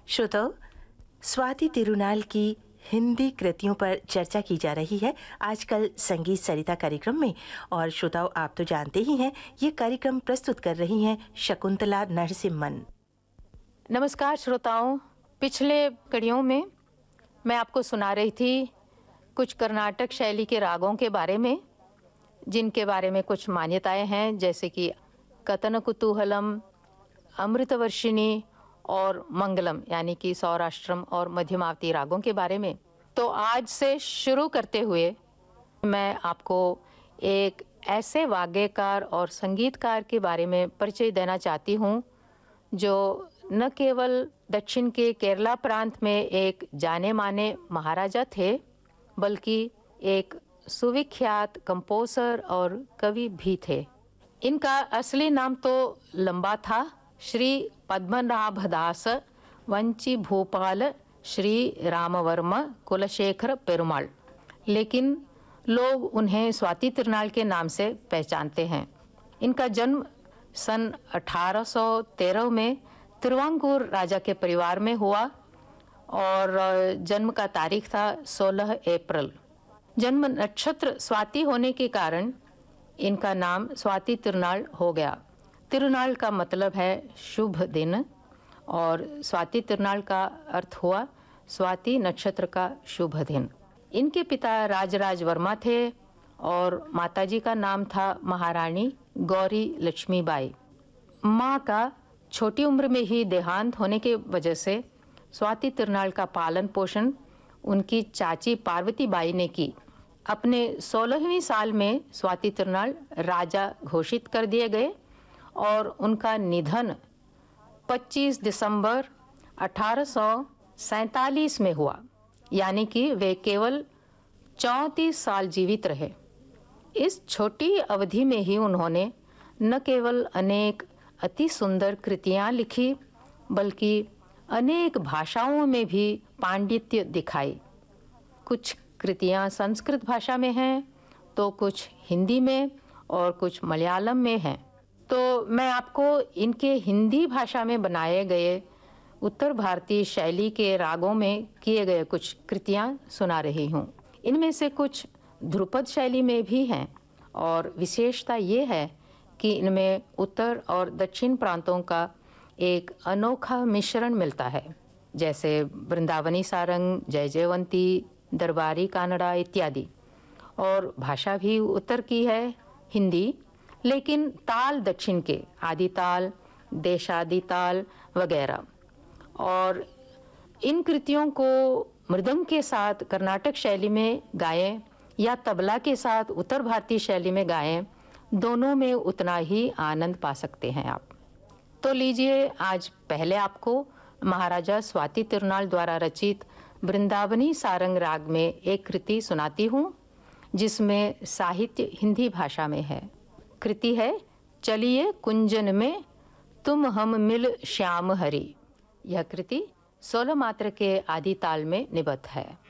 श्रोताओ, स्वाति तिरुनाल की हिंदी कृतियों पर चर्चा की जा रही है आजकल संगीत सरिता कार्यक्रम में। और श्रोताओ, आप तो जानते ही हैं, ये कार्यक्रम प्रस्तुत कर रही हैं शकुंतला नरसिम्हन। नमस्कार श्रोताओं, पिछले कड़ियों में मैं आपको सुना रही थी कुछ कर्नाटक शैली के रागों के बारे में, जिनके बारे में कुछ मान्यताएं हैं, जैसे कि कतन कुतूहलम, अमृतवर्षिणी और मंगलम, यानी कि सौराष्ट्रम और मध्यमावती रागों के बारे में। तो आज से शुरू करते हुए मैं आपको एक ऐसे वाद्यकार और संगीतकार के बारे में परिचय देना चाहती हूँ जो न केवल दक्षिण के केरला प्रांत में एक जाने माने महाराजा थे, बल्कि एक सुविख्यात कंपोजर और कवि भी थे। इनका असली नाम तो लंबा था, श्री पद्मनाभदास वंची भूपाल श्री रामवर्म कुलशेखर पेरुमाल, लेकिन लोग उन्हें स्वाति तिरुनाल के नाम से पहचानते हैं। इनका जन्म सन 1813 में तिरुवांकूर राजा के परिवार में हुआ और जन्म का तारीख था 16 अप्रैल। जन्म नक्षत्र स्वाति होने के कारण इनका नाम स्वाति तिरुनाल हो गया। तिरुनाल का मतलब है शुभ दिन और स्वाति तिरुनाल का अर्थ हुआ स्वाति नक्षत्र का शुभ दिन। इनके पिता राजराज वर्मा थे और माताजी का नाम था महारानी गौरी लक्ष्मीबाई। माँ का छोटी उम्र में ही देहांत होने के वजह से स्वाति तिरुनाल का पालन पोषण उनकी चाची पार्वती बाई ने की। अपने 16वीं साल में स्वाति तिरुनाल राजा घोषित कर दिए गए और उनका निधन 25 दिसंबर 1847 में हुआ, यानी कि वे केवल 34 साल जीवित रहे। इस छोटी अवधि में ही उन्होंने न केवल अनेक अति सुंदर कृतियां लिखी, बल्कि अनेक भाषाओं में भी पांडित्य दिखाई। कुछ कृतियां संस्कृत भाषा में हैं, तो कुछ हिंदी में और कुछ मलयालम में हैं। तो मैं आपको इनके हिंदी भाषा में बनाए गए उत्तर भारतीय शैली के रागों में किए गए कुछ कृतियां सुना रही हूँ। इनमें से कुछ ध्रुपद शैली में भी हैं और विशेषता ये है कि इनमें उत्तर और दक्षिण प्रांतों का एक अनोखा मिश्रण मिलता है, जैसे वृंदावनी सारंग, जय जयवंती, दरबारी कानड़ा इत्यादि। और भाषा भी उत्तर की है हिंदी, लेकिन ताल दक्षिण के, आदि ताल, देशादि ताल वगैरह। और इन कृतियों को मृदंग के साथ कर्नाटक शैली में गाएं या तबला के साथ उत्तर भारतीय शैली में गाएं, दोनों में उतना ही आनंद पा सकते हैं आप। तो लीजिए, आज पहले आपको महाराजा स्वाति तिरुनाल द्वारा रचित वृंदावनी सारंग राग में एक कृति सुनाती हूँ, जिसमें साहित्य हिंदी भाषा में है। कृति है चलिए कुंजन में तुम हम मिल श्याम हरि। यह कृति 16 मात्रा के आदि ताल में निबद्ध है।